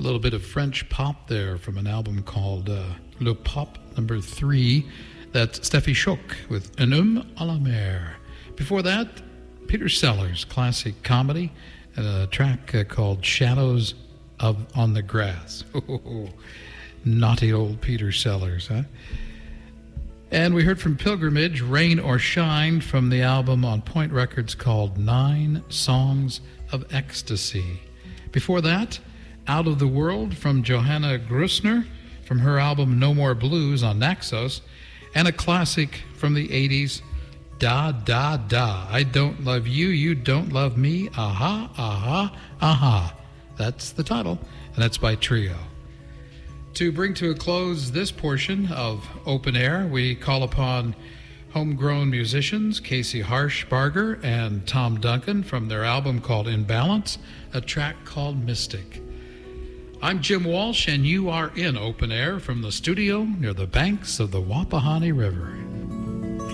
little bit of French pop there from an album called Le Pop No. 3. That's Steffi Choc with Un homme à la mer. Before that, Peter Sellers, classic comedy, and a track called Shadows on the Grass. Oh, naughty old Peter Sellers, huh? And we heard from Pilgrimage, Rain or Shine, from the album on Point Records called 9 Songs of Ecstasy. Before that, Out of the World from Johanna Grusner from her album No More Blues on Naxos, and a classic from the 80s, Da Da Da. I don't love you, you don't love me, aha, aha, aha. That's the title, and that's by Trio. To bring to a close this portion of Open Air, we call upon homegrown musicians Casey Harshbarger and Tom Duncan from their album called In Balance, a track called Mystic. I'm Jim Walsh, and you are in Open Air from the studio near the banks of the Wapahani River.